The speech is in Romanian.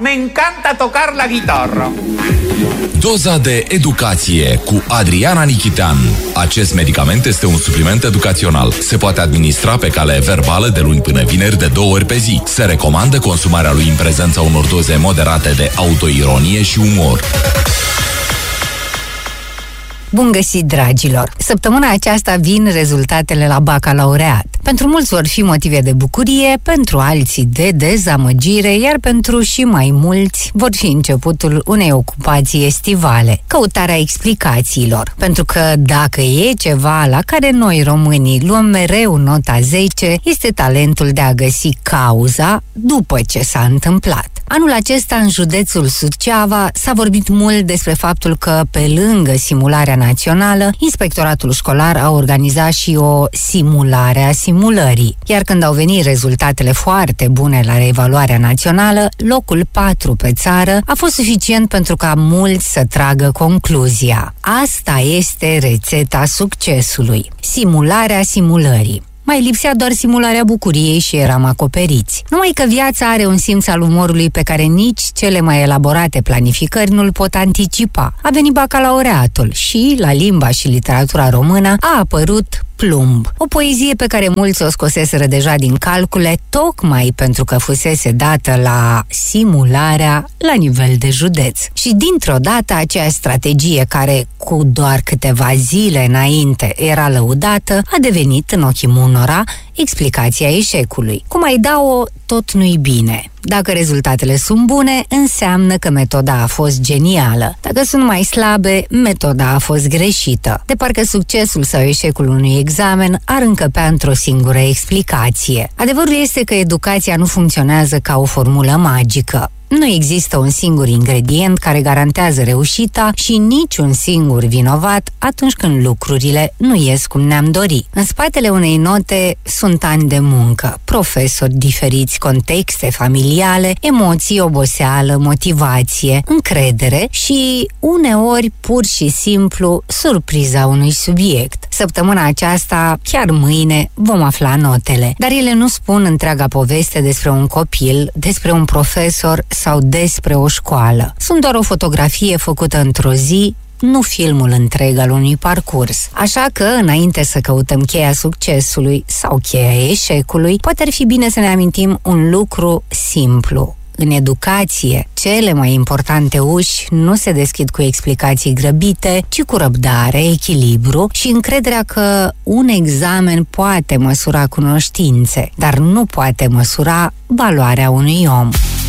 me encanta tocar la guitarra. Doza de educație cu Adriana Nichitean. Acest medicament este un supliment educațional. Se poate administra pe cale verbală de luni până vineri de 2 ori pe zi. Se recomandă consumarea lui în prezența unor doze moderate de autoironie și umor. Bun găsit, dragilor! Săptămâna aceasta vin rezultatele la bacalaureat. Pentru mulți vor fi motive de bucurie, pentru alții de dezamăgire, iar pentru și mai mulți vor fi începutul unei ocupații estivale. Căutarea explicațiilor. Pentru că dacă e ceva la care noi românii luăm mereu nota 10, este talentul de a găsi cauza după ce s-a întâmplat. Anul acesta, în județul Suceava, s-a vorbit mult despre faptul că, pe lângă simularea națională, inspectoratul școlar a organizat și o simulare a simulării. Iar când au venit rezultatele foarte bune la reevaluarea națională, locul 4 pe țară a fost suficient pentru ca mulți să tragă concluzia. Asta este rețeta succesului. Simularea simulării. Mai lipsea doar simularea bucuriei și eram acoperiți. Numai că viața are un simț al umorului pe care nici cele mai elaborate planificări nu-l pot anticipa. A venit bacalaureatul și, la limba și literatura română, a apărut Plumb, o poezie pe care mulți o scoseseră deja din calcule, tocmai pentru că fusese dată la simularea la nivel de județ. Și dintr-o dată aceea strategie care cu doar câteva zile înainte era lăudată, a devenit în ochii unora explicația eșecului. Cum ai da-o, tot nu-i bine. Dacă rezultatele sunt bune, înseamnă că metoda a fost genială. Dacă sunt mai slabe, metoda a fost greșită. De parcă succesul sau eșecul unui examen ar încăpea într-o singură explicație. Adevărul este că educația nu funcționează ca o formulă magică. Nu există un singur ingredient care garantează reușita și niciun singur vinovat atunci când lucrurile nu ies cum ne-am dori. În spatele unei note sunt ani de muncă, profesori diferiți, contexte familiale, emoții, oboseală, motivație, încredere și uneori pur și simplu surpriza unui subiect. Săptămâna aceasta, chiar mâine, vom afla notele, dar ele nu spun întreaga poveste despre un copil, despre un profesor sau despre o școală. Sunt doar o fotografie făcută într-o zi, nu filmul întreg al unui parcurs. Așa că, înainte să căutăm cheia succesului sau cheia eșecului, poate ar fi bine să ne amintim un lucru simplu. În educație, cele mai importante uși nu se deschid cu explicații grăbite, ci cu răbdare, echilibru și încrederea că un examen poate măsura cunoștințe, dar nu poate măsura valoarea unui om.